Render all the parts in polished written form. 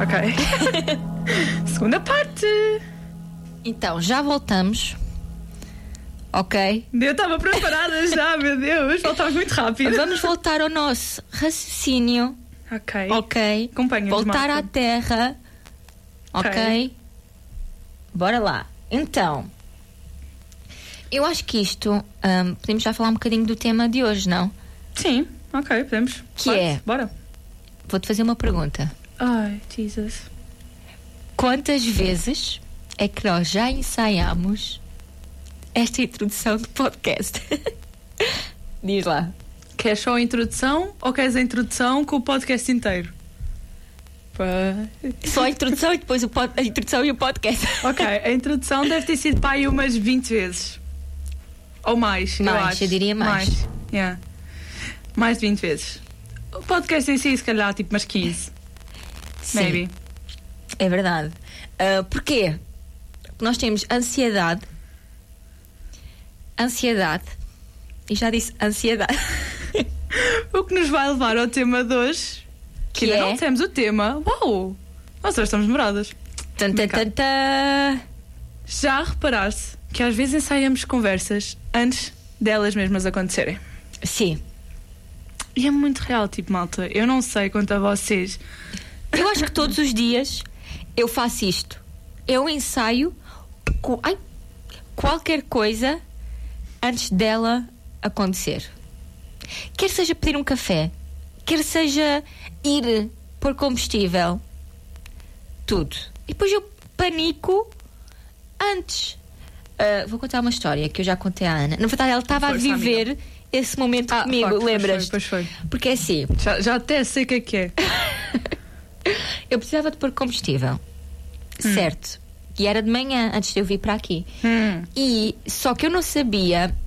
Ok. Segunda parte. Então, já voltamos. Ok? Eu estava preparada já, meu Deus. Voltamos muito rápido. Vamos voltar ao nosso raciocínio. Ok. Ok? Acompanha-nos, Voltar Marta. à Terra. Ok? Bora lá. Então, eu acho que isto... podemos já falar um bocadinho do tema de hoje, não? Sim, ok, podemos. Que é? Bora. Vou-te fazer uma pergunta. Ai, Jesus. Quantas vezes é que nós já ensaiámos esta introdução do podcast? Diz lá. Queres só a introdução ou queres a introdução com o podcast inteiro? Só a introdução e depois a introdução e o podcast. Ok, a introdução deve ter sido para aí umas 20 vezes. Ou mais, eu acho. Eu diria mais. Yeah. Mais de 20 vezes. O podcast em si, se calhar, tipo umas 15. Sim, Maybe. é verdade. Porquê? Porque nós temos ansiedade. E já disse ansiedade. O que nos vai levar ao tema de hoje, que ainda não dissemos o tema. Uau! Nós hoje estamos demoradas. Já reparaste que às vezes ensaiamos conversas antes delas mesmas acontecerem? Sim. E é muito real, tipo, malta. Eu não sei quanto a vocês. Eu acho que todos os dias eu faço isto. Eu ensaio qualquer coisa antes dela acontecer. Quer seja pedir um café, quer seja ir pôr combustível, tudo. E depois eu panico antes. Vou contar uma história que eu já contei à Ana. Na verdade, ela estava a viver amiga. Esse momento comigo, lembras? Pois foi. Porque é assim. Já até sei o que é. Eu precisava de pôr combustível. Certo. E era de manhã, antes de eu vir para aqui. E só que eu não sabia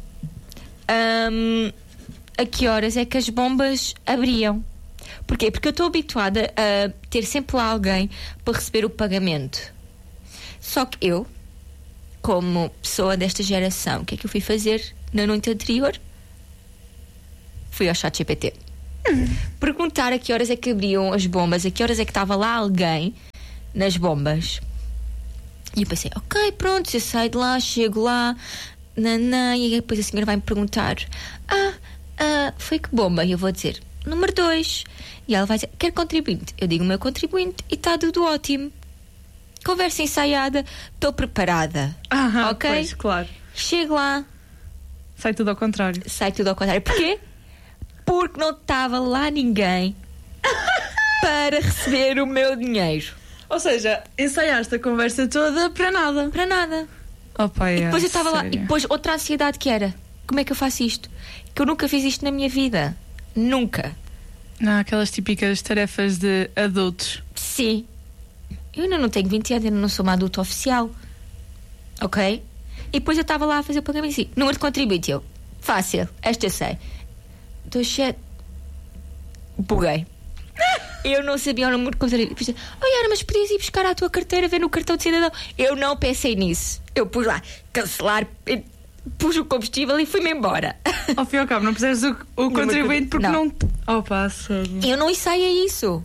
a que horas é que as bombas abriam. Porquê? Porque eu estou habituada a ter sempre lá alguém para receber o pagamento. Só que eu, como pessoa desta geração, o que é que eu fui fazer na noite anterior? Fui ao ChatGPT perguntar a que horas é que abriam as bombas, a que horas é que estava lá alguém nas bombas. E eu pensei, ok, pronto, eu saio de lá, chego lá, e depois a senhora vai me perguntar, foi que bomba? E eu vou dizer, número 2. E ela vai dizer, quer contribuinte? Eu digo o meu contribuinte e está tudo ótimo. Conversa ensaiada, estou preparada. Ok? Pois, claro. Chego lá. Sai tudo ao contrário. Porquê? Porque não estava lá ninguém para receber o meu dinheiro. Ou seja, ensaiaste a conversa toda para nada. Para nada. Pai, e depois eu estava lá. E depois outra ansiedade que era, como é que eu faço isto? Que eu nunca fiz isto na minha vida. Nunca. Não, aquelas típicas tarefas de adultos. Sim. Eu ainda não tenho 20 anos, ainda não sou uma adulta oficial. Ok? E depois eu estava lá a fazer o pagamento assim. Número de contribuinte, eu. Fácil, esta eu sei. 27. Buguei. Eu não sabia o número de contribuinte. Yara, mas podias ir buscar a tua carteira, ver no cartão de cidadão. Eu não pensei nisso. Eu pus lá, cancelar, pus o combustível e fui-me embora. Ao fim e ao cabo, não puseste o contribuinte porque não. Sério. Eu não ensaiei isso.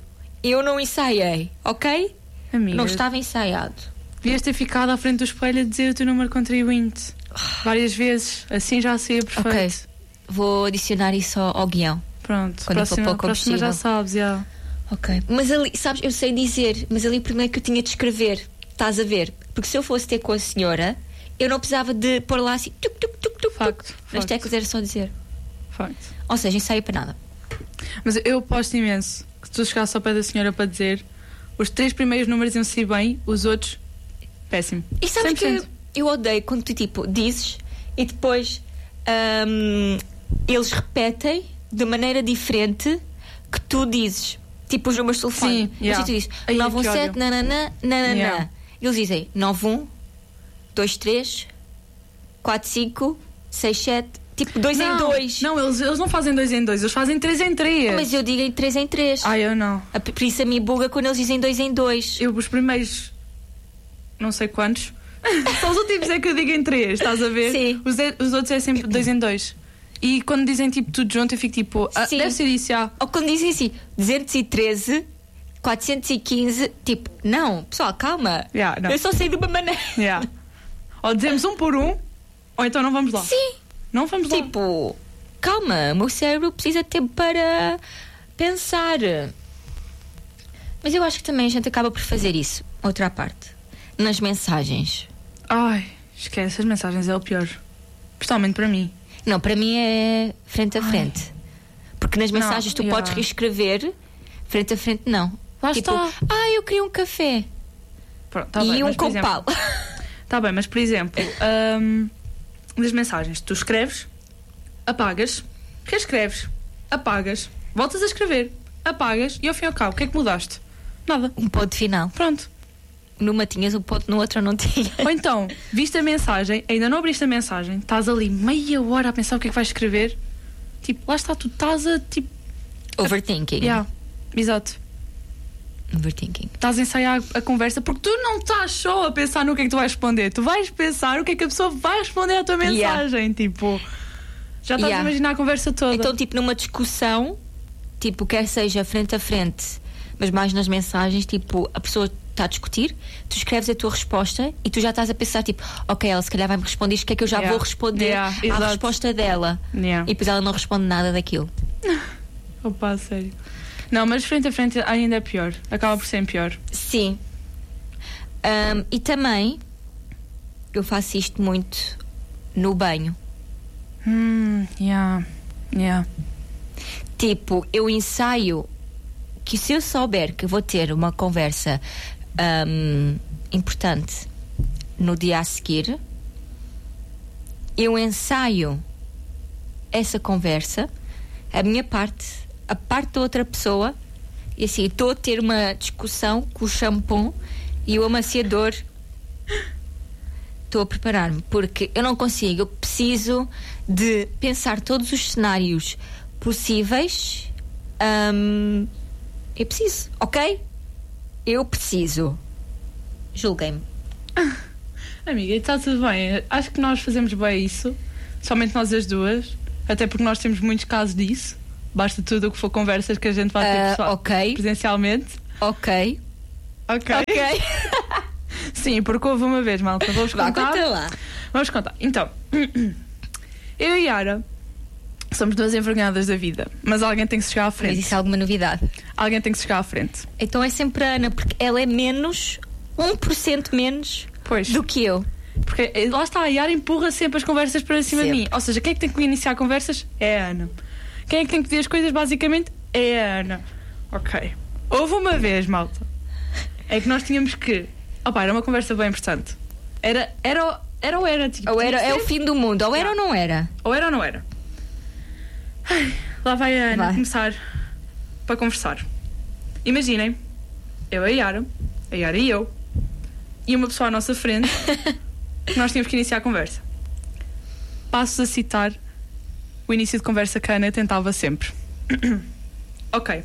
Ok? Amiga, não estava ensaiado. Devias ter ficado à frente do espelho a dizer o teu número de contribuinte várias vezes, assim já seria perfeito. Ok, vou adicionar isso ao guião. Pronto, quando próxima já sabes, já. Ok, mas ali, sabes, eu sei dizer, mas ali primeiro que eu tinha de escrever, estás a ver? Porque se eu fosse ter com a senhora, eu não precisava de pôr lá assim, Facto. Nas teclas era só dizer. Facto. Ou seja, ensaio para nada. Mas eu aposto imenso que se tu chegasse ao pé da senhora para dizer, os 3 primeiros números iam sair bem, os outros, péssimo. E sabes 100%. que eu odeio quando tu tipo dizes e depois eles repetem de maneira diferente que tu dizes, tipo os números de telefone. Sim, yeah. Mas tu dizes 917 Yeah. Eles dizem 91 23 45 67, tipo 2 em 2. Não, eles não fazem 2 em 2, eles fazem 3 em 3. Mas eu digo em 3 em 3. Eu não. Por isso a mim buga quando eles dizem 2 em 2. Eu, os primeiros, não sei quantos, só os últimos é que eu digo em 3, estás a ver? Sim. Os outros é sempre 2 em 2. E quando dizem tipo tudo junto, eu fico tipo, deve ser isso, já. Ou quando dizem assim 213 415, tipo, não, pessoal, calma. Não. Eu só sei de uma maneira. Ou dizemos um por um, ou então não vamos lá. Sim. Não vamos lá. Tipo, calma, o meu cérebro precisa de tempo para pensar. Mas eu acho que também a gente acaba por fazer isso, outra parte, nas mensagens. Ai, esquece, as mensagens é o pior. Principalmente para mim. Não, para mim é frente a frente. Porque nas mensagens tu podes reescrever, frente a frente não. Lá tipo, está. eu queria um café. Pronto, tá e bem, um com pau. Está bem, mas por exemplo, das mensagens, tu escreves, apagas, reescreves, apagas, voltas a escrever, apagas e ao fim e ao cabo, o que é que mudaste? Nada. Um ponto final. Pronto. Numa tinhas um ponto, no outro não tinha. Ou então, viste a mensagem, ainda não abriste a mensagem, estás ali meia hora a pensar o que é que vais escrever. Tipo, lá está, tu estás a tipo. Overthinking. Exato. Overthinking. Estás a ensaiar a conversa porque tu não estás só a pensar no que é que tu vais responder, tu vais pensar o que é que a pessoa vai responder à tua mensagem. Tipo, já estás a imaginar a conversa toda. Então, tipo, numa discussão, tipo, quer seja frente a frente, mas mais nas mensagens, tipo, a pessoa está a discutir, tu escreves a tua resposta e tu já estás a pensar, tipo, ok, ela se calhar vai-me responder isto, que é que eu já vou responder à resposta dela. E depois ela não responde nada daquilo. Opa, sério. Não, mas frente a frente ainda é pior. Acaba por ser pior. Sim. E também eu faço isto muito no banho. Tipo, eu ensaio que se eu souber que vou ter uma conversa importante no dia a seguir, eu ensaio essa conversa, a minha parte, a parte da outra pessoa, e assim, estou a ter uma discussão com o shampoo e o amaciador. Estou a preparar-me, porque eu não consigo, eu preciso de pensar todos os cenários possíveis. Eu preciso, ok? Eu preciso. Julguem-me. Amiga, está tudo bem. Acho que nós fazemos bem isso, somente nós as duas, até porque nós temos muitos casos disso. Basta tudo o que for conversas que a gente vai ter presencialmente. Ok. Sim, porque houve uma vez, malta. Vamos contar. Conta lá. Vamos contar. Então, eu e Yara somos duas envergonhadas da vida, mas alguém tem que se chegar à frente. Mas isso é alguma novidade? Alguém tem que se chegar à frente. Então é sempre a Ana, porque ela é menos, 1% menos do que eu. Porque lá está, a Yara empurra sempre as conversas para cima de mim. Ou seja, quem é que tem que iniciar conversas? É a Ana. Quem é que tem que dizer as coisas, basicamente? É a Ana. Ok. Houve uma vez, malta, é que nós tínhamos que... era uma conversa bem importante. Era tipo... Ou era, é o fim do mundo. Ou era ou não era. Ou era ou não era. Ai, lá vai a Ana começar para conversar. Imaginem, eu a Yara e eu, e uma pessoa à nossa frente, que nós tínhamos que iniciar a conversa. Passo a citar o início de conversa que a Ana tentava sempre. Ok.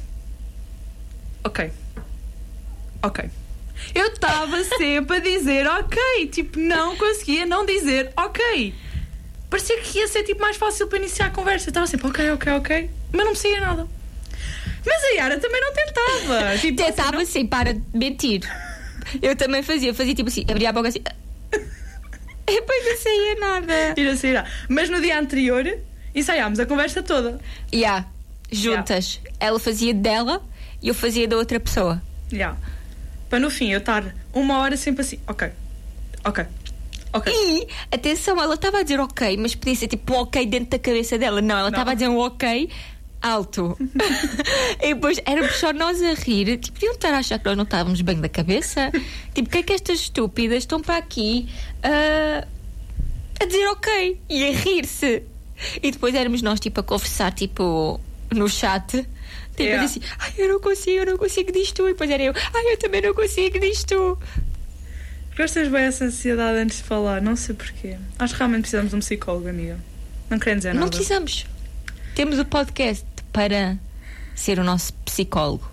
Eu estava sempre a dizer ok. Tipo, não conseguia não dizer ok. Parecia que ia ser tipo mais fácil para iniciar a conversa. Eu estava sempre ok. Mas não me saía nada. Mas a Yara também não tentava. Tipo, tentava assim, sim, para de mentir. Eu também fazia tipo assim, abria a boca assim. E depois não saía nada. Mas no dia anterior ensaiámos a conversa toda. Juntas. Ela fazia dela e eu fazia da outra pessoa. Para no fim eu estar uma hora sempre assim, ok. E, atenção, ela estava a dizer ok, mas podia ser tipo um ok dentro da cabeça dela. Não, ela estava a dizer um ok alto. E depois éramos só nós a rir. Tipo, podiam estar a achar que nós não estávamos bem da cabeça. Tipo, o que é que estas estúpidas estão para aqui a dizer ok e a rir-se? E depois éramos nós tipo a conversar tipo no chat. Tipo assim, eu não consigo disto. E depois era eu também não consigo disto. Gostas bem essa ansiedade antes de falar, não sei porquê. Acho que realmente precisamos de um psicólogo, amiga. Não querem dizer nada. Não precisamos. Temos o podcast para ser o nosso psicólogo.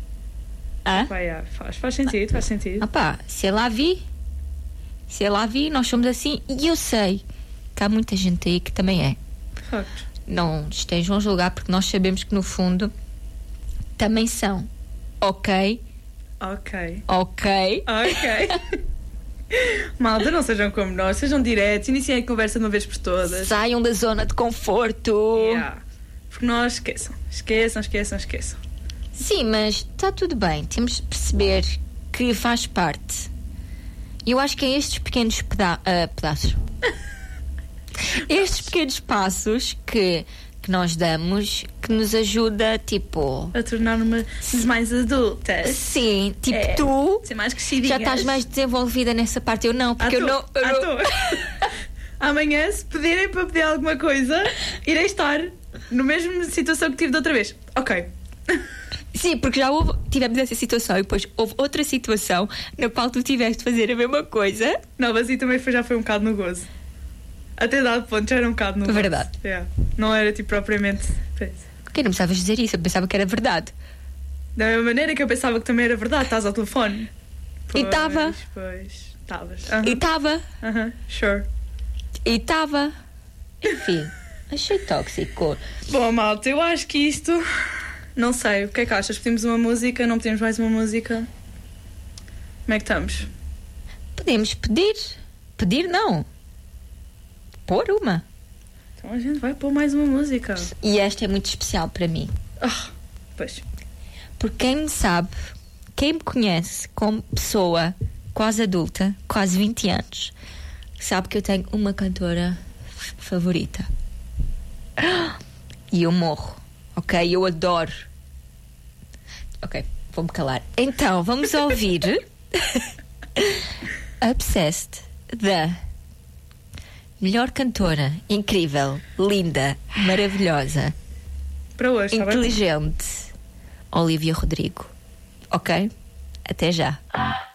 Faz sentido. Se eu lá vi, nós somos assim. E eu sei que há muita gente aí que também é. Facto. Não estejam a julgar, porque nós sabemos que no fundo também são ok Ok. Ok? Ok. Malta, não sejam como nós, sejam diretos, iniciem a conversa de uma vez por todas. Saiam da zona de conforto. Yeah. Porque nós esqueçam. Sim, mas está tudo bem. Temos de perceber que faz parte. Eu acho que é estes pequenos pedaços. Estes pequenos passos que nós damos que nos ajuda, tipo, a tornar-nos mais adultas. Sim, tipo, tu ser mais crescidinhas. já estás mais desenvolvida nessa parte. Eu não, porque eu não. Amanhã, se pedirem para pedir alguma coisa, irei estar na mesma situação que tive da outra vez. Ok. Sim, porque já tivemos essa situação e depois houve outra situação na qual tu tiveste de fazer a mesma coisa. Não, mas aí também já foi um bocado no gozo. Até dado ponto já era um bocado no gozo. Verdade. Yeah. Não era tipo propriamente. Porque não precisavas dizer isso, eu pensava que era verdade. Da mesma maneira que eu pensava que também era verdade, estás ao telefone. E estava. Pois, estavas. E estava. Sure. E estava. Enfim, achei tóxico. Bom, malta, eu acho que isto. Não sei, o que é que achas? Pedimos uma música, não pedimos mais uma música? Como é que estamos? Podemos pedir. Pedir não. Pôr uma. Então a gente vai pôr mais uma música. E esta é muito especial para mim. Pois. Porque quem me sabe, quem me conhece como pessoa quase adulta, quase 20 anos, sabe que eu tenho uma cantora favorita. E eu morro, ok? Eu adoro. Ok, vou-me calar. Então, vamos ouvir Obsessed, da melhor cantora, incrível, linda, maravilhosa, para hoje, inteligente, Olivia Rodrigo. Ok? Até já.